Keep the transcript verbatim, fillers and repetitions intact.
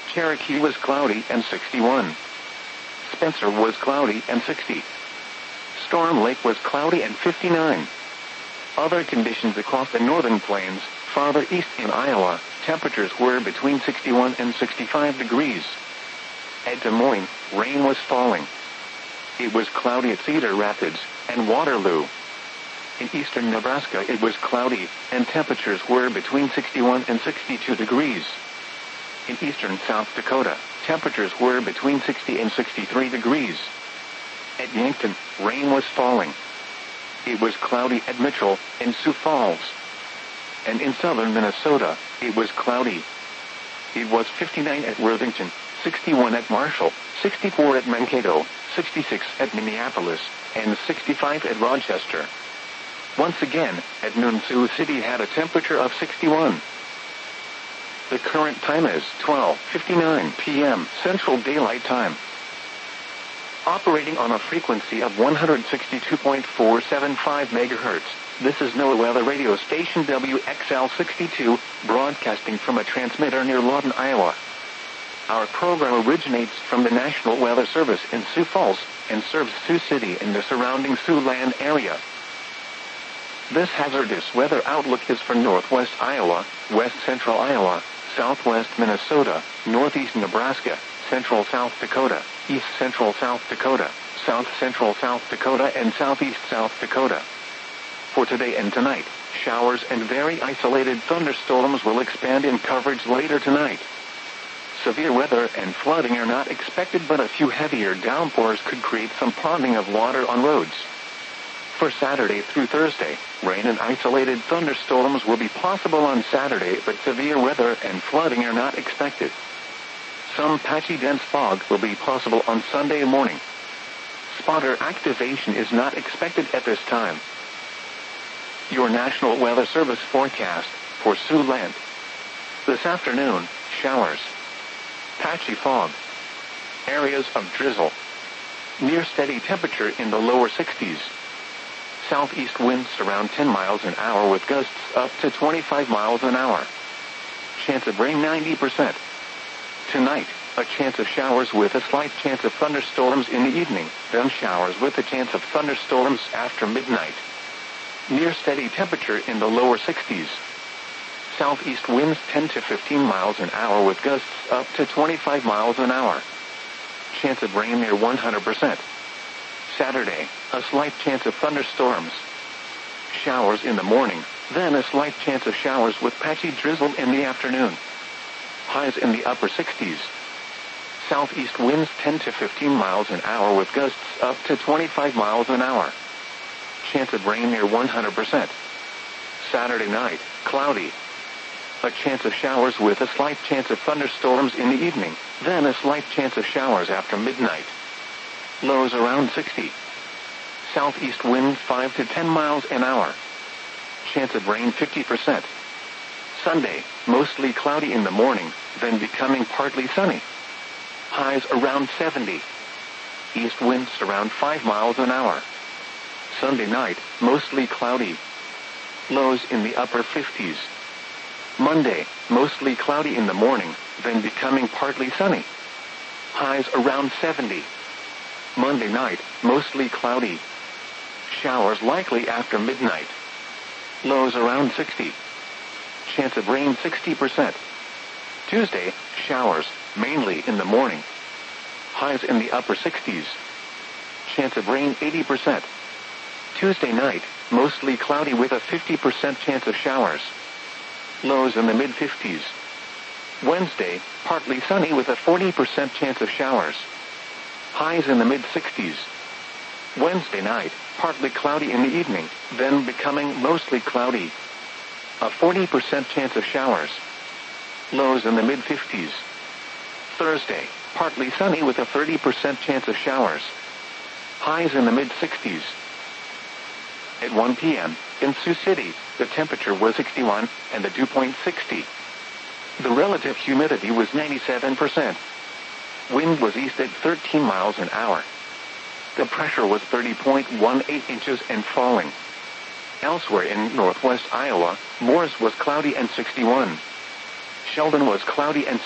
Cherokee was cloudy and sixty-one. Spencer was cloudy and sixty. Storm Lake was cloudy and fifty-nine. Other conditions across the northern plains, farther east in Iowa, temperatures were between sixty-one and sixty-five degrees. At Des Moines, rain was falling. It was cloudy at Cedar Rapids and Waterloo. In eastern Nebraska it was cloudy, and temperatures were between sixty-one and sixty-two degrees. In eastern South Dakota, temperatures were between sixty and sixty-three degrees. At Yankton, rain was falling. It was cloudy at Mitchell and Sioux Falls. And in southern Minnesota, it was cloudy. It was fifty-nine at Worthington, sixty-one at Marshall, sixty-four at Mankato, sixty-six at Minneapolis, and sixty-five at Rochester. Once again, at noon Sioux City had a temperature of sixty-one. The current time is twelve fifty-nine p m Central Daylight Time. Operating on a frequency of one hundred sixty-two point four seven five megahertz, this is NOAA Weather Radio Station W X L sixty-two, broadcasting from a transmitter near Lawton, Iowa. Our program originates from the National Weather Service in Sioux Falls and serves Sioux City and the surrounding Siouxland area. This hazardous weather outlook is for northwest Iowa, west central Iowa, southwest Minnesota, northeast Nebraska, central South Dakota, east central South Dakota, south central South Dakota, and southeast South Dakota. For today and tonight, showers and very isolated thunderstorms will expand in coverage later tonight. Severe weather and flooding are not expected, but a few heavier downpours could create some ponding of water on roads. For Saturday through Thursday, rain and isolated thunderstorms will be possible on Saturday, but severe weather and flooding are not expected. Some patchy dense fog will be possible on Sunday morning. Spotter activation is not expected at this time. Your National Weather Service forecast for Siouxland. This afternoon, showers. Patchy fog. Areas of drizzle. Near steady temperature in the lower sixties. Southeast winds around ten miles an hour with gusts up to twenty-five miles an hour. Chance of rain ninety percent. Tonight, a chance of showers with a slight chance of thunderstorms in the evening, then showers with a chance of thunderstorms after midnight. Near steady temperature in the lower sixties. Southeast winds ten to fifteen miles an hour with gusts up to twenty-five miles an hour. Chance of rain near one hundred percent. Saturday, a slight chance of thunderstorms. Showers in the morning, then a slight chance of showers with patchy drizzle in the afternoon. Highs in the upper sixties. Southeast winds ten to fifteen miles an hour with gusts up to twenty-five miles an hour. Chance of rain near one hundred percent. Saturday night, cloudy. A chance of showers with a slight chance of thunderstorms in the evening, then a slight chance of showers after midnight. Lows around sixty. Southeast winds five to ten miles an hour. Chance of rain fifty percent. Sunday, mostly cloudy in the morning, then becoming partly sunny. Highs around seventy. East winds around five miles an hour. Sunday night, mostly cloudy. Lows in the upper fifties. Monday, mostly cloudy in the morning, then becoming partly sunny. Highs around seventy. Monday night, mostly cloudy. Showers likely after midnight. Lows around sixty. Chance of rain sixty percent. Tuesday, showers, mainly in the morning. Highs in the upper sixties. Chance of rain eighty percent. Tuesday night, mostly cloudy with a fifty percent chance of showers. Lows in the mid-fifties. Wednesday, partly sunny with a forty percent chance of showers. Highs in the mid-sixties. Wednesday night, partly cloudy in the evening, then becoming mostly cloudy. A forty percent chance of showers. Lows in the mid-fifties. Thursday, partly sunny with a thirty percent chance of showers. Highs in the mid-sixties. At one p m, in Sioux City, the temperature was sixty-one, and the dew point sixty. The relative humidity was ninety-seven percent. Wind was east at thirteen miles an hour. The pressure was thirty point one eight inches and falling. Elsewhere in northwest Iowa, Morris was cloudy and sixty-one. Sheldon was cloudy and